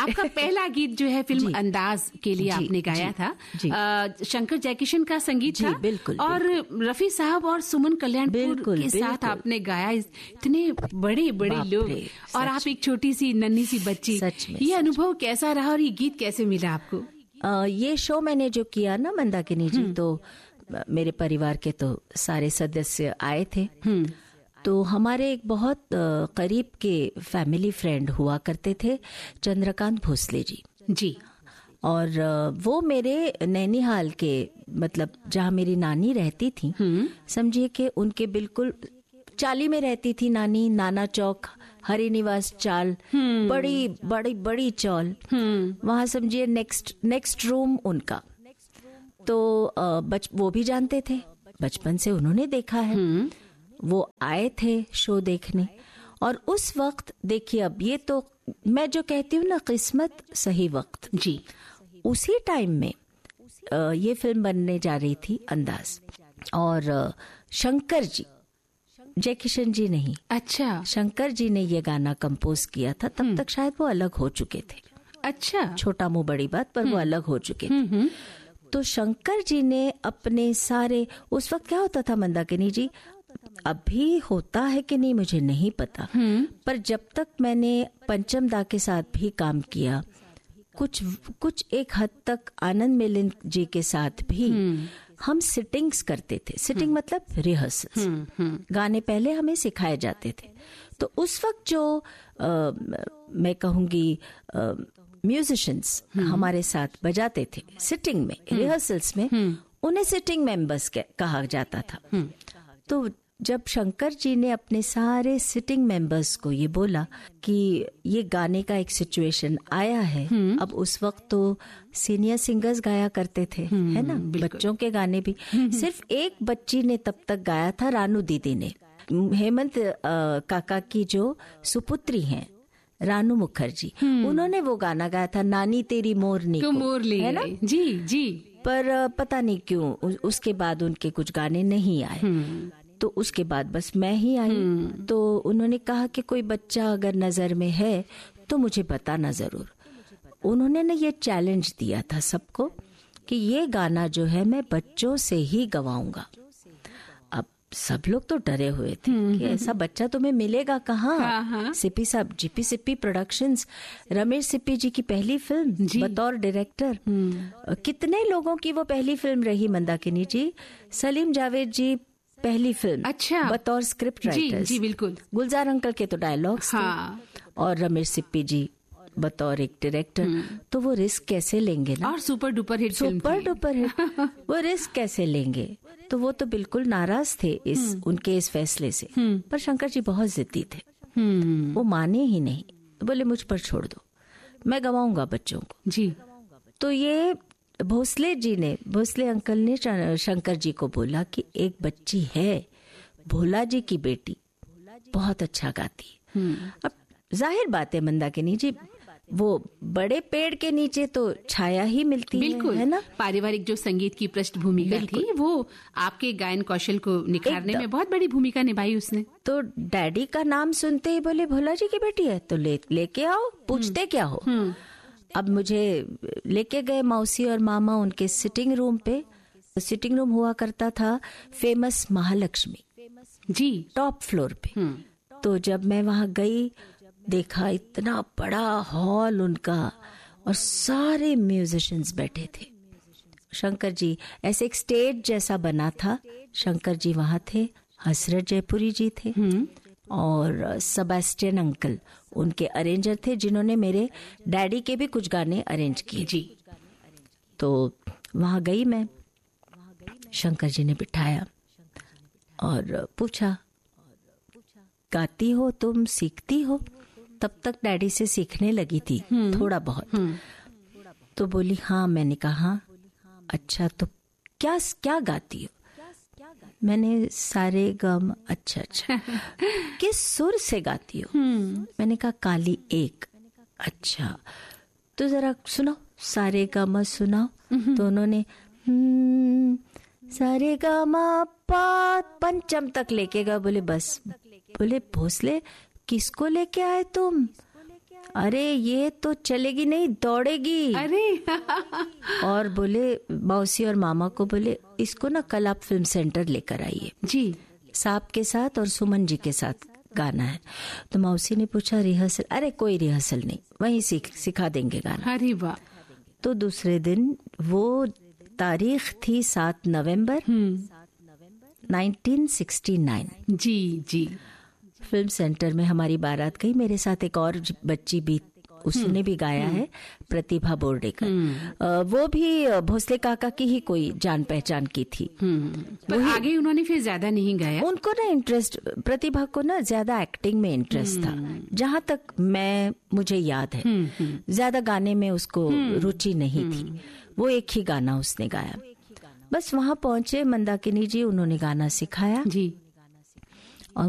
आपका पहला गीत जो है फिल्म अंदाज के लिए आपने गाया था, शंकर जयकिशन का संगीत था, बिल्कुल, और रफी साहब और सुमन कल्याणपुर के साथ आपने गाया। इतने बड़े बड़े लोग और आप एक छोटी सी नन्ही सी बच्ची, ये अनुभव कैसा रहा और ये गीत कैसे मिला आपको? ये शो मैंने जो किया ना मंदाकिनी जी, तो मेरे परिवार के तो सारे सदस्य आए थे। तो हमारे एक बहुत करीब के फैमिली फ्रेंड हुआ करते थे, चंद्रकांत भोसले जी। और वो मेरे नैनीहाल के, मतलब जहाँ मेरी नानी रहती थी, समझिए कि उनके बिल्कुल चाली में रहती थी नानी। नाना चौक, हरि निवास चाल, बड़ी बड़ी बड़ी चौल, वहाँ समझिए नेक्स्ट रूम उनका। तो वो भी जानते थे, बचपन से उन्होंने देखा है। वो आए थे शो देखने, और उस वक्त देखिए, अब ये तो मैं जो कहती हूँ ना, किस्मत सही वक्त जी, उसी टाइम में ये फिल्म बनने जा रही थी अंदाज। और शंकर जी, जयकिशन जी नहीं, अच्छा, शंकर जी ने ये गाना कंपोज किया था। तब तक शायद वो अलग हो चुके थे। अच्छा, छोटा मुंह बड़ी बात, पर वो अलग हो चुके थे। तो शंकर जी ने अपने सारे, उस वक्त क्या होता था मंदाकिनी जी, अभी होता है कि नहीं मुझे नहीं पता, पर जब तक मैंने पंचम दा के साथ भी काम किया, कुछ एक हद तक आनंद मिलिंद जी के साथ भी हम सिटिंग्स करते थे। सिटिंग मतलब रिहर्सल्स, गाने पहले हमें सिखाए जाते थे। तो उस वक्त जो मैं कहूँगी म्यूजिशियंस हमारे साथ बजाते थे सिटिंग में, रिहर्सल्स में, उन्हें सिटिंग मेंबर्स कहा जाता था। तो जब शंकर जी ने अपने सारे सिटिंग मेंबर्स को ये बोला कि ये गाने का एक सिचुएशन आया है, अब उस वक्त तो सीनियर सिंगर्स गाया करते थे, है ना, बच्चों के गाने भी। सिर्फ एक बच्ची ने तब तक गाया था, रानू दीदी ने, हेमंत काका की जो सुपुत्री हैं रानू मुखर्जी, उन्होंने वो गाना गाया था, नानी तेरी मोरनी को, है ना जी। पर पता नहीं क्यों उसके बाद उनके कुछ गाने नहीं आए। तो उसके बाद बस मैं ही आई। तो उन्होंने कहा कि कोई बच्चा अगर नजर में है तो मुझे बताना जरूर। उन्होंने ना ये चैलेंज दिया था सबको कि ये गाना जो है मैं बच्चों से ही गवाऊंगा। अब सब लोग तो डरे हुए थे कि ऐसा बच्चा तुम्हें मिलेगा कहाँ। सिप्पी साहब, जीपी सिप्पी प्रोडक्शंस, रमेश सिप्पी जी की पहली फिल्म बतौर डायरेक्टर। कितने लोगों की वो पहली फिल्म रही मंदाकिनी जी। सलीम जावेद जी पहली फिल्म, अच्छा, बतौर स्क्रिप्ट राइटर्स। जी बिल्कुल। गुलजार अंकल के तो डायलॉग्स थे, और रमेश सिप्पी जी बतौर एक डायरेक्टर। तो वो रिस्क कैसे लेंगे ना, और सुपर डुपर हिट, वो रिस्क कैसे लेंगे। तो वो तो बिल्कुल नाराज थे उनके इस फैसले से। पर शंकर जी बहुत जिद्दी थे, वो माने ही नहीं। तो बोले मुझ पर छोड़ दो, मैं गवाऊंगा बच्चों को जी। तो ये भोसले अंकल ने शंकर जी को बोला कि एक बच्ची है, भोला जी की बेटी, बहुत अच्छा गाती है। अब जाहिर बात है मंदाकिनी जी, वो बड़े पेड़ के नीचे तो छाया ही मिलती है ना। पारिवारिक जो संगीत की पृष्ठभूमि थी, वो आपके गायन कौशल को निखारने में बहुत बड़ी भूमिका निभाई उसने। तो डैडी का नाम सुनते ही बोले भोला जी की बेटी है, तो लेके आओ, पूछते क्या हो। अब मुझे लेके गए मौसी और मामा उनके सिटिंग रूम पे। सिटिंग रूम हुआ करता था फेमस महालक्ष्मी जी, टॉप फ्लोर पे। तो जब मैं वहां गई, देखा इतना बड़ा हॉल उनका, और सारे म्यूजिशियंस बैठे थे। शंकर जी, ऐसे एक स्टेज जैसा बना था, शंकर जी वहां थे, हसरत जयपुरी जी थे, और सेबेस्टियन अंकल उनके अरेंजर थे, जिन्होंने मेरे डैडी के भी कुछ गाने अरेंज किए जी। तो वहां गई मैं, शंकर जी ने बिठाया और पूछा, गाती हो तुम, सीखती हो? तब तक डैडी से सीखने लगी थी थोड़ा बहुत। तो बोली हाँ। मैंने कहा अच्छा, तो क्या गाती हो? मैंने सारे गम। अच्छा किस सुर से गाती हो? मैंने कहा काली एक। अच्छा, तो जरा सुनाओ, सारे गम सुनाओ। तो उन्होंने सारे गमा पा पंचम तक लेके गए। बोले बस। बोले भोसले किसको लेके आए तुम? अरे ये तो चलेगी नहीं, दौड़ेगी। अरे और बोले मौसी और मामा को, बोले इसको ना कल आप फिल्म सेंटर लेकर आइए जी, साहब के साथ और सुमन जी के साथ गाना है। तो मौसी ने पूछा रिहर्सल? अरे कोई रिहर्सल नहीं, वहीं सिखा देंगे गाना। अरे वाह। तो दूसरे दिन, वो तारीख थी 7 नवंबर 1969। जी जी। फिल्म सेंटर में हमारी बारात गई, मेरे साथ एक और बच्ची भी, उसने भी गाया है, प्रतिभा बोर्डेकर। वो भी भोसले काका की ही कोई जान पहचान की थी। पर आगे उन्होंने फिर ज्यादा नहीं गाया। उनको ना इंटरेस्ट, प्रतिभा को ना ज्यादा एक्टिंग में इंटरेस्ट था, जहाँ तक मुझे याद है। ज्यादा गाने में उसको रुचि नहीं थी। वो एक ही गाना उसने गाया। बस वहाँ पहुंचे मंदाकिनी जी, उन्होंने गाना सिखाया जी।